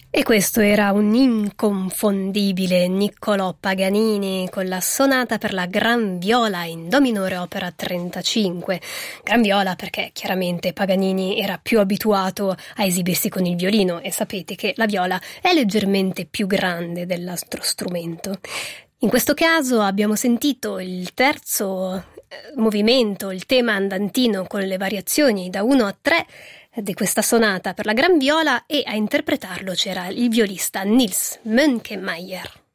E questo era un inconfondibile Niccolò Paganini con la sonata per la Gran Viola in Do minore opera 35. Gran Viola perché chiaramente Paganini era più abituato a esibirsi con il violino e sapete che la viola è leggermente più grande dell'altro strumento. In questo caso abbiamo sentito il terzo movimento, il tema andantino con le variazioni da 1 a 3 di questa sonata per la Gran Viola, e a interpretarlo c'era il violista Nils Mönkemeyer.